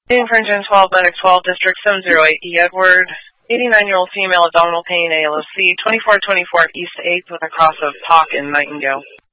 Waiting for engine 12, Lennox 12, District 708E, Edward, 89-year-old female, abdominal pain, ALOC, 2424 East 8th with a cross of POC and Nightingale.